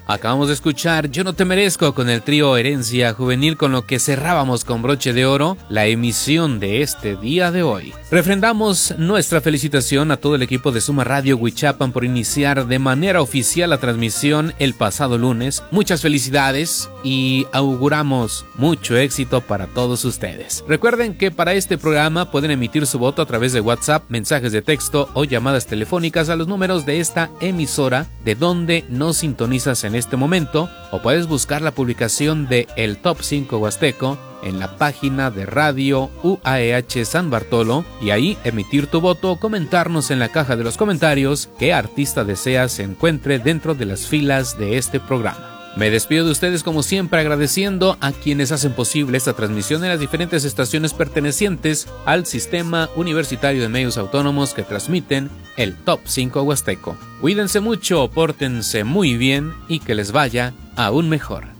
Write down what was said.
Acabamos de escuchar Yo no te merezco con el trío Herencia Juvenil, con lo que cerrábamos con broche de oro la emisión de este día de hoy. Refrendamos nuestra felicitación a todo el equipo de Suma Radio Huichapan por iniciar de manera oficial la transmisión el pasado lunes. Muchas felicidades y auguramos mucho éxito para todos ustedes. Recuerden que para este programa pueden emitir su voto a través de WhatsApp, mensajes de texto o llamadas telefónicas a los números de esta emisora de donde nos sintonizas en este momento, o puedes buscar la publicación de El Top 5 Huasteco en la página de Radio UAEH San Bartolo y ahí emitir tu voto o comentarnos en la caja de los comentarios qué artista deseas se encuentre dentro de las filas de este programa. Me despido de ustedes como siempre agradeciendo a quienes hacen posible esta transmisión en las diferentes estaciones pertenecientes al Sistema Universitario de Medios Autónomos que transmiten el Top 5 Huasteco. Cuídense mucho, pórtense muy bien y que les vaya aún mejor.